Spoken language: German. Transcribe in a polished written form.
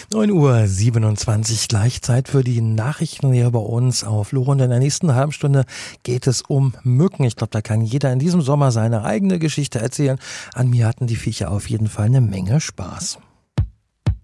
9:27 Uhr, gleich Zeit für die Nachrichten hier bei uns auf Loro. Und in der nächsten halben Stunde geht es um Mücken. Ich glaube, da kann jeder in diesem Sommer seine eigene Geschichte erzählen. An mir hatten die Viecher auf jeden Fall eine Menge Spaß.